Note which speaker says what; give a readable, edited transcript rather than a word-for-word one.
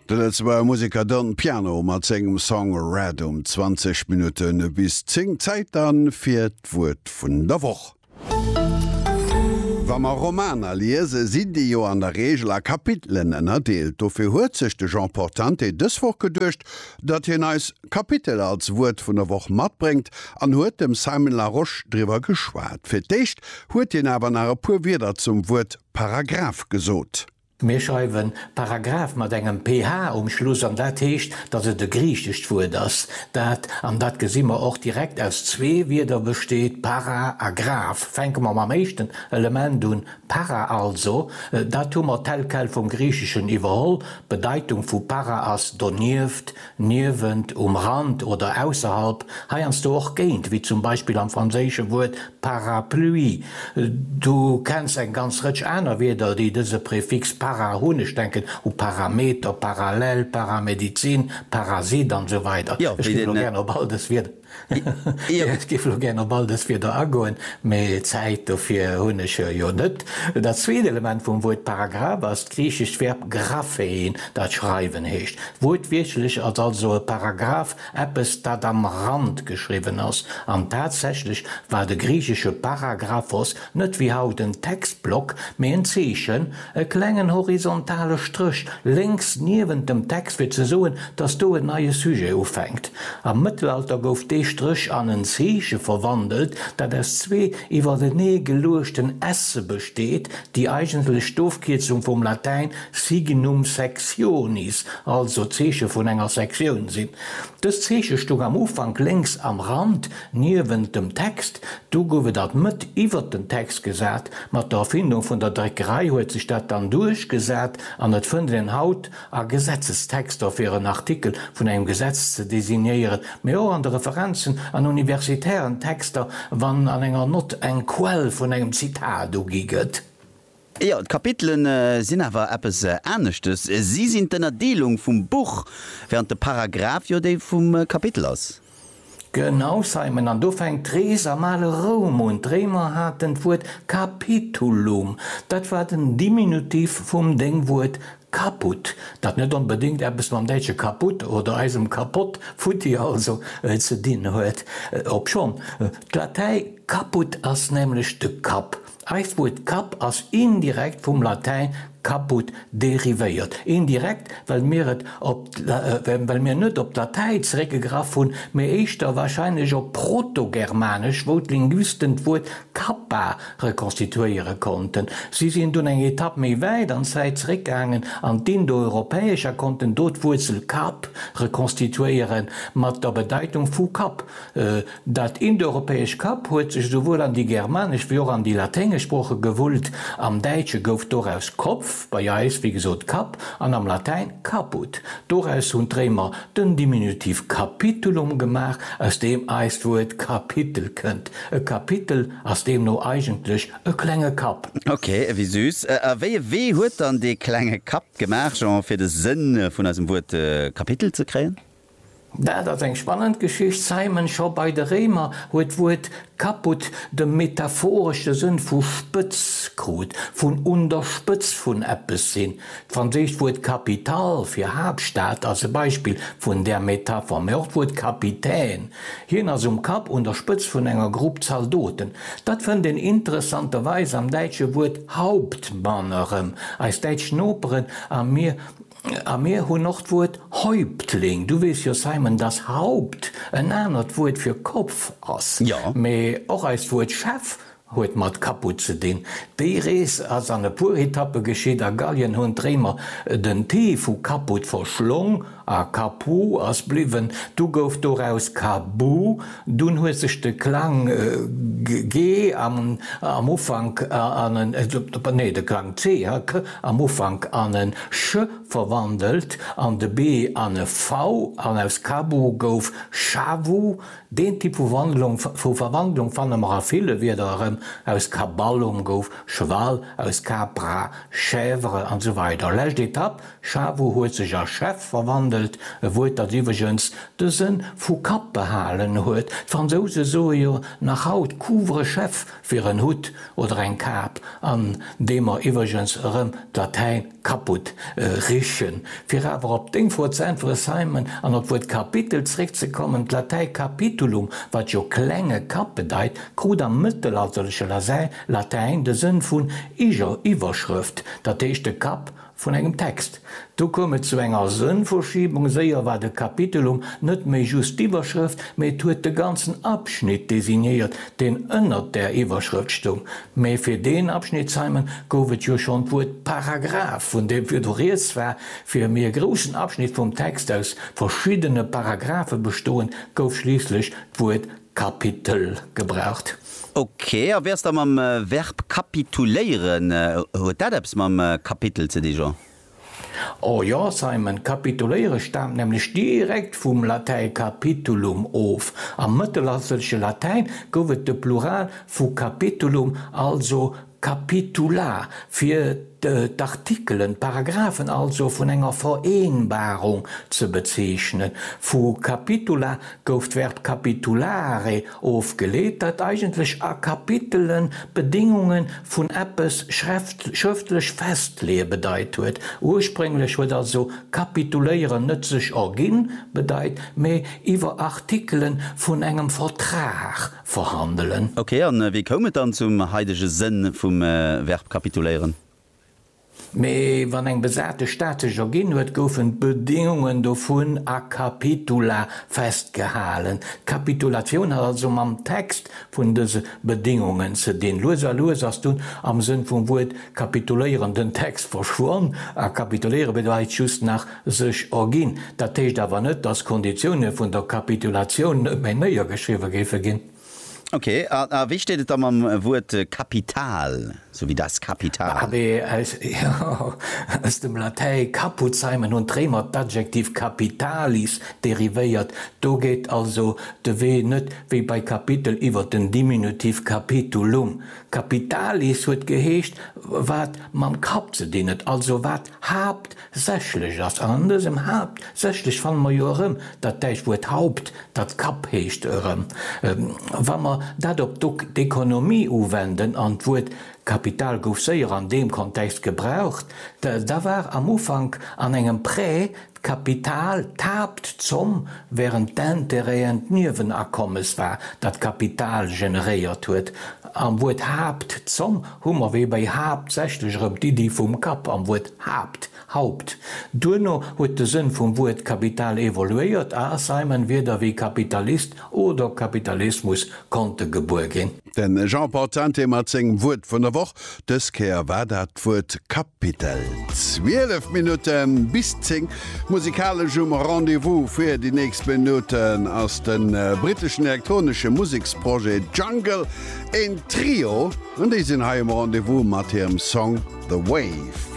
Speaker 1: Der letzte war Musiker Don Piano mat segem Song Red 20 Minuten bis 10 Zeit dann fir d'Wurt vun der Woch. Wa ma Romaner lese, si die jo an der Regel a Kapitelen ennnerdeelt. Dofir huet sech de Jean Portante dës woch gedurcht, dat hin als Kapitel als Wurt vun der Woch mat bringt, an huet dem Simon Laroche drüber geschwaart. Fir d'icht huet hin awer nach pur wieder zum Wurt Paragraph gesot.
Speaker 2: Wir schreiben Paragraph mit engem PH Schluss an dat hecht, dat se de griechisch Wort das. Dat an dat gesinn wir auch direkt aus zwei Wörter besteht Paragraph. Fenken wir am meisten Element tun Para also, dat tun wir Teilkeil vom Griechischen überall, Bedeutung vu Para als donirft, nirwend, umrand oder außerhalb, heiernst du auch gehend, wie zum Beispiel am französischen Wort Parapluie. Du kennst ein ganz rich einer Wörter, die diese Präfix Parahonisch denken, Parameter, Parallel, Paramedizin, Parasit und so weiter. Ja, ich will gerne auf all das wird. Ich gebe gerne bald das wieder angoen, mehr Zeit dafür hunische ja nicht. Das zweite Element vom Wort Paragraph ist griechisch Verb graphein, das Schreiben heißt. Wort wirklich als also ein Paragraph etwas, das am Rand geschrieben ist. Und tatsächlich war der griechische Paragraphos nicht wie heute ein Textblock, mehr ein Zeichen, ein kleiner horizontaler Strich links neben dem Text wird zu sagen, dass du ein neues Sujet auffängt. Am Mittelalter gouf die Strich an en Zeichen verwandelt, dat es zwei iwwer de nie gelurchten Esse besteht, die eigentlich Stoffkürzung vom Latein signum sectionis, also Zeichen von enger Sektion sind. Das Zeichen stog am Anfang links am Rand, neben dem Text, du gowe dat mit iwwer den Text gesagt, mat der Erfindung von der Dreckerei huet sich dat dann durchgesät, an het vun den Haut a Gesetzestext auf ihren Artikel von einem Gesetz zu designieren, mehr an der Referenzen an universitären Texter, wann an enger Not eng Quell von engem Zitat giget.
Speaker 3: Ja, Kapitelen sind aber etwas Ernstes. Sie sind in der Erdelung vom Buch, während der Paragraph ja der vom Kapitel aus.
Speaker 2: Genau, Simon, und du fängt Theresa mal Rom und Dremer hat den Wort Capitulum. Das war den Diminutiv vom Denkwort kaputt. Das nicht unbedingt etwas beim Deutschen kaputt oder eisem kaputt, futti also zu dienen hört. Ob schon. Die Latein kaputt als nämlich de Kap. Das Wort Kap als indirekt vom Latein kaputt deriviert. Indirekt, weil mir nicht auf Latein zurückgegrafen haben, mir ist da wahrscheinlich auch protogermanisch, wo die Linguisten das Wort Kappa rekonstituieren konnten. Sie sind dann eine Etappe mehr weit und sind zurückgegangen an die Indoeuropäischer konnten dort Wurzel Kap rekonstituieren mit der Bedeutung von Kap. Das indoeuropäische Kap hat sich sowohl an die germanische wie auch an die lateinische Sprache gewollt. Am Deutschen gouft daraus Kopf, bei Eis wie gesagt Kap, an am Latein kaputt. Daraus hun Trämer den Diminutiv Capitulum gemacht, aus dem Eiswort Kapitel könnt. Ein Kapitel, aus dem nur eigentlich ein kleiner Kap.
Speaker 3: Okay, wie süß. Wie hat dann die kleine Kap gemacht, schon für den Sinn von diesem Wort Kapitel zu kriegen?
Speaker 2: Ja, das ist eine spannende Geschichte. Simon schon bei der Römer wird kaputt der metaphorische Sinn von Spitzgrut, von Unterspitz von etwas sind. Französisch wird Kapital für Hauptstadt als Beispiel von der Metapher. Mir auch wird Kapitän. Hier also um Kap Unterspitz von einer Gruppe Soldaten. Das finde ich interessanterweise am deutschen Wort Hauptmannerem. Als deutschen Operen an mir hun noch das Wort Häuptling. Du weißt ja, Simon, das Haupt ein anderes Wort für Kopf ist.
Speaker 3: Ja.
Speaker 2: Aber auch als Wort Chef hat man kaputt zu den. Die Reise, als an der Pur-Etappe geschieht, a Gallien hun Trämer den Tee von kaputt verschlungen, a Kapu as bliwen, du gouf daraus Kabu, dun huet sich de Klang G am Ufang de Klang C am Ufang an en Sch verwandelt, an de B an e V, an aus Kabu gouf Chavu, den Typ Verwandlung van dem Rafile wieder aus Kaballum gouf Schwal, aus Capra, Chèvre an so weiter. Lächt Etapp, Chavu huet sich a Chef verwandelt, verhandelt, wo dat iwwergens de Sinn vu Kap behalen huet. Franzose so jo nach Haut couvre Chef fir en Hut oder ein Kap, an dem iwwergens Latein kaputt richen. Fir awer op Ding vor Simon an op wo Kapitelre ze kommen, Latei Kapitulum, wat jo klenge Kap bedeit, krut am mittelalterliche Latein de Sinn vun Iwerschrift, dat de Kap vun engem Text. Du komme zu enger Sinnverschiebung séier war de Kapitelum net méi just Iwerschrift, méi huet de ganzen Abschnitt designiert, den ënnert der Iwerschriftstung. Mei fir den Abschnitt Simon gouft jo schon wurt Paragraph, vun dem fir dorees war fir mir großen Abschnitt vom Text aus verschiedene Paragraphe bestoen, gouf schliesslich wurt Kapitel gebraucht.
Speaker 3: Okay, a wärst am Verb kapituléieren dat mam Kapitel ze Di?
Speaker 2: Oh ja, Simon, kapituléiere stammt nämlich direkt vum Latei Kapitulum auf. Am mittelalterliche Latein gouft de Plural vu Kapitulum, also Kapitula, fir d'Artikeln, Paragraphen also vun enger Vereinbarung ze bezeichnen. Fu Kapitula gouft werd Kapitulare aufgelegt, dat eigentlich a Kapitelen Bedingungen vun Appes schriftlich festlehe bedeit huet. Ursprünglich huet also kapituléieren nützlich orgin bedeit, méi iwwer Artikeln vun engem Vertrag verhandeln.
Speaker 3: Okay, an wie kommet dann zum heidesche Sinn vum Verb kapituléieren?
Speaker 2: Mei wann eng besate staatcher ginn huet goufen Bedingungen do vun a Kapitula festgehalen. Kapitulationun hat also am Text vun dese Bedingungen ze den Loser du am Sinn vum Wut kapituléieren den Text verschworen, a kapituléiere bedeit just nach sech orgin. Dat teich awer net, dats Konditionne vun der Kapitulationun méi neier geschriwe gefe ginn.
Speaker 3: Okay, wie steht am Wort Kapital, so wie das Kapital?
Speaker 2: Aus dem Latei Caput Simon und Trämer d'Adjektiv Kapitalis derivéiert. Do geht also de weh net wie bei Kapitel iwwer den Diminutiv Kapitulum. Kapitalis huet geheescht, wat man Kap ze dienet, also wat habt sechlech as anders im habt sechlech van Majorem, dat deich wurt Haupt, dat Kap heescht eurem. Wa man dat op d'Ökonomie uwenden an wurt Kapital gouf séier an dem Kontext gebraucht, da war am Ufang an engem Prä Kapital tabt zum, während d'Intereent Niewen akommes war, dat Kapital generéiert huet. Am Wort habt zum, hummer wie bei habt sechlechrem die vum Kap am Wort habt, Haupt. Duno huet de Sinn vum Wort Kapital evoluiert, a Simon weder wie Kapitalist oder Kapitalismus konnte geboren gin.
Speaker 1: Den Jean-Paul Tante mat segem Wut vun der Woch, dës Käer war dat Wut Kapital. 12 Minuten bis 10 musikalische Rendezvous fir die nächsten Minuten aus den britischen elektronische Musiksprojekt Jungle en Trio und die sind ha im Rendezvous mat ihrem Song The Wave.